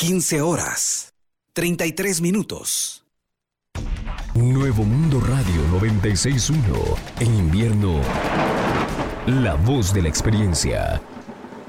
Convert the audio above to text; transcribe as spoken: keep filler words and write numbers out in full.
quince horas, treinta y tres minutos. Nuevo Mundo Radio noventa y seis punto uno. En invierno, la voz de la experiencia.